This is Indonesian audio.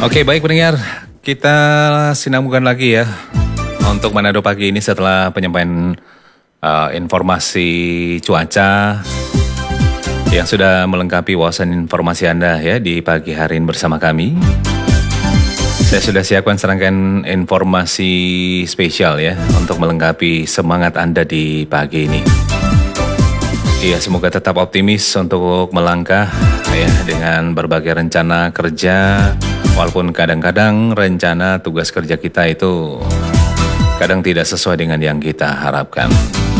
Oke, baik pendengar, kita sinambungkan lagi ya untuk Manado pagi ini setelah penyampaian informasi cuaca yang sudah melengkapi wawasan informasi Anda ya di pagi hari ini bersama kami. Saya sudah siapkan serangkaian informasi spesial ya untuk melengkapi semangat Anda di pagi ini. Iya, semoga tetap optimis untuk melangkah ya dengan berbagai rencana kerja, walaupun kadang-kadang rencana tugas kerja kita itu kadang tidak sesuai dengan yang kita harapkan.